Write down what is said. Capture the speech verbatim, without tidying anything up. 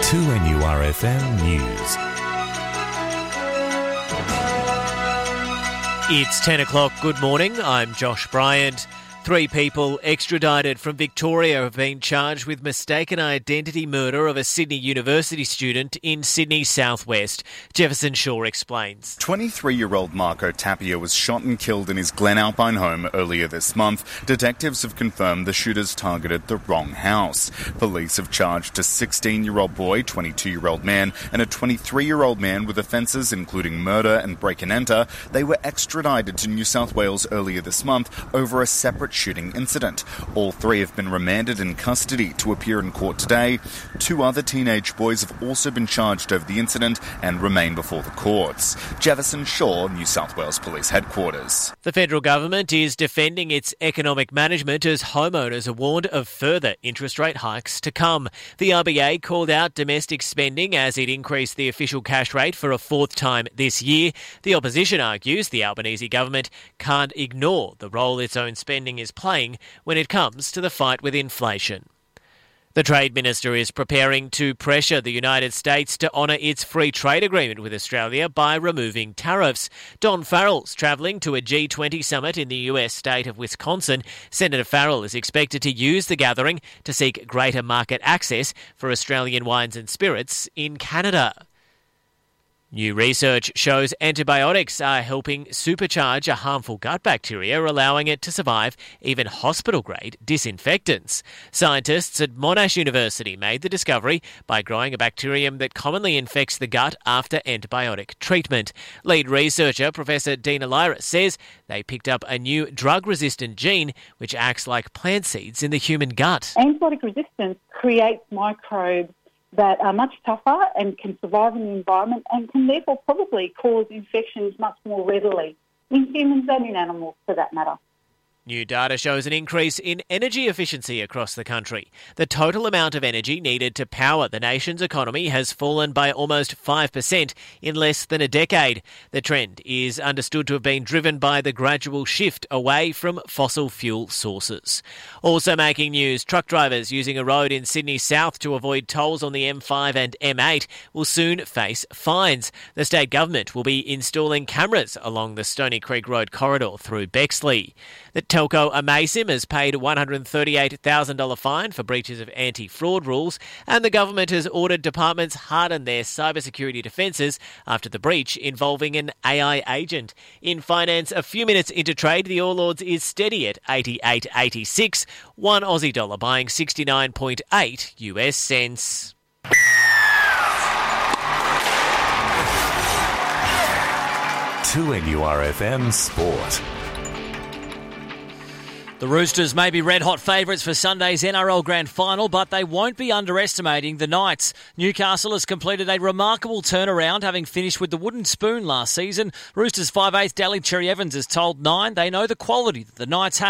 two N U R F M News. It's ten o'clock. Good morning. I'm Josh Bryant. Three people extradited from Victoria have been charged with mistaken identity murder of a Sydney University student in Sydney's southwest. Jefferson Shaw explains. twenty-three-year-old Marco Tapia was shot and killed in his Glen Alpine home earlier this month. Detectives have confirmed the shooters targeted the wrong house. Police have charged a sixteen-year-old boy, twenty-two-year-old man and a twenty-three-year-old man with offences including murder and break-and-enter. They were extradited to New South Wales earlier this month over a separate shooting incident. All three have been remanded in custody to appear in court today. Two other teenage boys have also been charged over the incident and remain before the courts. Jefferson Shaw, New South Wales Police Headquarters. The federal government is defending its economic management as homeowners are warned of further interest rate hikes to come. The R B A called out domestic spending as it increased the official cash rate for a fourth time this year. The opposition argues the Albanese government can't ignore the role its own spending is playing when it comes to the fight with inflation. The Trade Minister is preparing to pressure the United States to honour its free trade agreement with Australia by removing tariffs. Don Farrell's travelling to a G twenty summit in the U S state of Wisconsin. Senator Farrell is expected to use the gathering to seek greater market access for Australian wines and spirits in Canada. New research shows antibiotics are helping supercharge a harmful gut bacteria, allowing it to survive even hospital-grade disinfectants. Scientists at Monash University made the discovery by growing a bacterium that commonly infects the gut after antibiotic treatment. Lead researcher Professor Dina Lyra says they picked up a new drug-resistant gene which acts like plant seeds in the human gut. Antibiotic resistance creates microbes that are much tougher and can survive in the environment and can therefore probably cause infections much more readily in humans and in animals for that matter. New data shows an increase in energy efficiency across the country. The total amount of energy needed to power the nation's economy has fallen by almost five percent in less than a decade. The trend is understood to have been driven by the gradual shift away from fossil fuel sources. Also making news, truck drivers using a road in Sydney South to avoid tolls on the M five and M eight will soon face fines. The state government will be installing cameras along the Stony Creek Road corridor through Bexley. The Telco Amasim has paid a one hundred thirty-eight thousand dollars fine for breaches of anti-fraud rules, and the government has ordered departments harden their cybersecurity defences after the breach involving an A I agent. In finance, a few minutes into trade, the All Ords is steady at eighty-eight eighty-six, one Aussie dollar buying sixty-nine point eight U S cents. two N U R F M Sport. The Roosters may be red-hot favourites for Sunday's N R L Grand Final, but they won't be underestimating the Knights. Newcastle has completed a remarkable turnaround, having finished with the wooden spoon last season. Roosters five eighth Daly Cherry Evans has told Nine they know the quality that the Knights have.